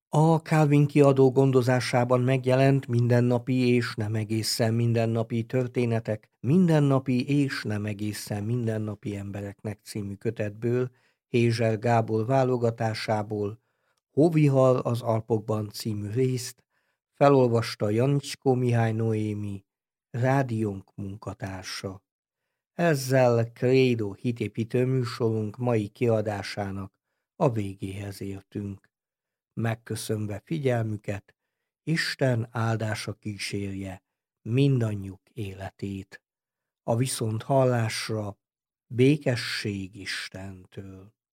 A Calvin kiadó gondozásában megjelent Mindennapi és nem egészen mindennapi történetek mindennapi és nem egészen mindennapi embereknek című kötetből, Hézser Gábor válogatásából, Hóvihar az Alpokban című részt felolvasta Janicskó Mihály Noémi, rádiónk munkatársa. Ezzel Credo hitépítő műsorunk mai kiadásának a végéhez értünk. Megköszönve figyelmüket, Isten áldása kísérje mindannyiuk életét. A viszonthallásra békesség Istentől.